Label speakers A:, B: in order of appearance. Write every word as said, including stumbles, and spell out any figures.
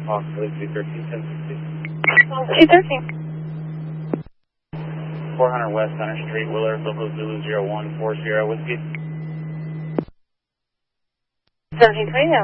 A: Possibly two thirteen, ten sixty.
B: two thirteen.
A: four hundred West Center Street, Willard, Local Zulu zero one four zero Whiskey.
B: seventeen twenty.